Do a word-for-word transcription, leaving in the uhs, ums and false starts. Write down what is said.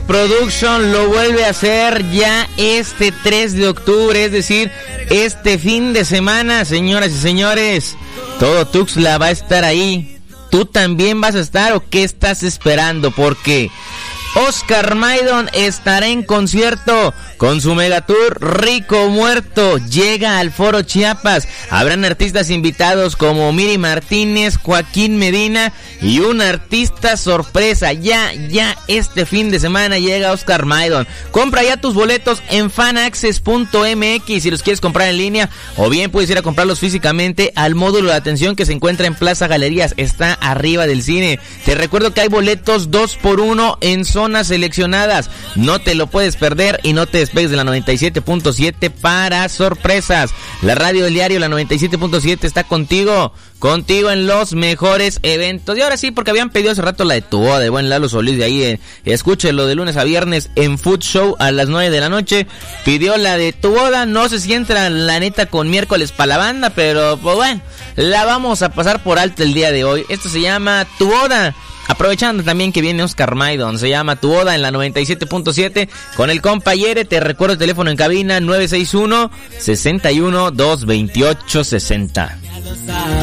Production lo vuelve a hacer ya este tres de octubre, es decir, este fin de semana, señoras y señores. Todo Tuxtla va a estar ahí. ¿Tú también vas a estar o qué estás esperando? Porque Oscar Maidon estará en concierto con su megatour Rico Muerto. Llega al Foro Chiapas. Habrán artistas invitados como Miri Martínez, Joaquín Medina y un artista sorpresa. Ya, ya este fin de semana llega Oscar Maidon. Compra ya tus boletos en fanaccess punto m x si los quieres comprar en línea, o bien puedes ir a comprarlos físicamente al módulo de atención que se encuentra en Plaza Galerías. Está arriba del cine. Te recuerdo que hay boletos dos por uno en zonas seleccionadas. No te lo puedes perder y no te despegues de la noventa y siete punto siete para sorpresas. La radio del diario, la noventa y siete punto siete, está contigo, contigo en los mejores eventos. Y ahora sí, porque habían pedido hace rato la de tu boda, de buen Lalo Solís, de ahí, eh, escúchelo de lunes a viernes en Food Show a las nueve de la noche. Pidió la de tu boda, no sé si entra la neta con miércoles para la banda, pero pues bueno, la vamos a pasar por alto el día de hoy. Esto se llama Tu Boda. Aprovechando también que viene Oscar Maidon, se llama Tu Boda en la noventa y siete punto siete con el compa Yere. Te recuerdo el teléfono en cabina nueve seis uno, seis uno, dos dos ocho, sesenta.